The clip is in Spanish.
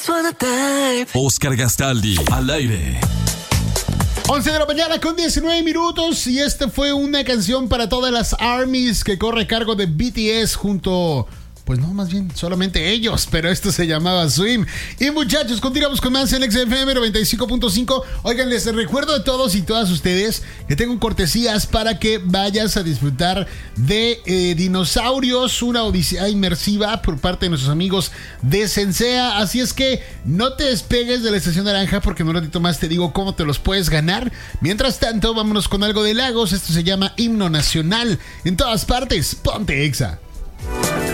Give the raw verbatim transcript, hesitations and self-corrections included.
Oscar Gastaldi, al aire. once de la mañana con diecinueve minutos y esta fue una canción para todas las ARMYs que corre a cargo de B T S junto... Pues no, más bien solamente ellos, pero esto se llamaba Swim. Y muchachos, continuamos con más en X F M noventa y cinco punto cinco. Oigan, les recuerdo a todos y todas ustedes que tengo cortesías para que vayas a disfrutar de eh, Dinosaurios, una odisea inmersiva por parte de nuestros amigos de Sensea. Así es que no te despegues de la Estación Naranja porque en un ratito más te digo cómo te los puedes ganar. Mientras tanto, vámonos con algo de Lagos. Esto se llama Himno Nacional. En todas partes, ponte Exa.